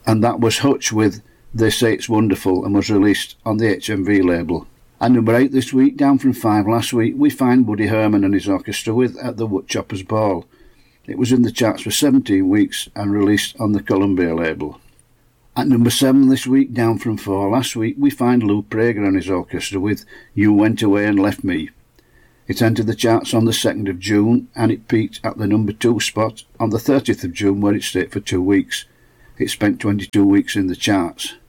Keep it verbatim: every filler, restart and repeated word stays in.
and that was Hutch with They Say It's Wonderful, and was released on the H M V label. At number eight this week, down from five last week, we find Woody Herman and his orchestra with At the Woodchopper's Ball. It was in the charts for seventeen weeks and released on the Columbia label. At number seven this week, down from four last week, we find Lou Prager and his orchestra with You Went Away and Left Me. It entered the charts on the second of June, and it peaked at the number two spot on the thirtieth of June, where it stayed for two weeks. It spent twenty-two weeks in the charts.